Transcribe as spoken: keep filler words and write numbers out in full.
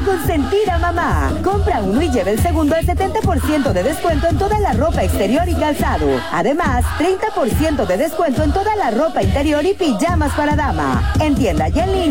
consentida mamá. Compra uno y lleve el segundo al setenta por ciento de descuento en toda la ropa exterior y calzado. Además, treinta por ciento de descuento en toda la ropa interior y pijamas para dama. En tienda y en línea.